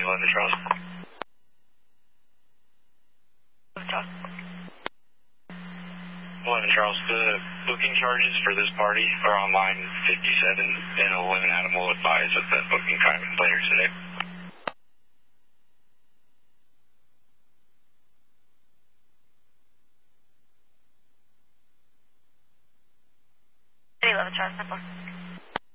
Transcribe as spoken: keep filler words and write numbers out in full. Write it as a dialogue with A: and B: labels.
A: eleven Charles.
B: Charles.
A: eleven Charles, the booking charges for this party are on line fifty-seven, and eleven Adam will advise of the booking time later today.
B: eleven Charles, simple.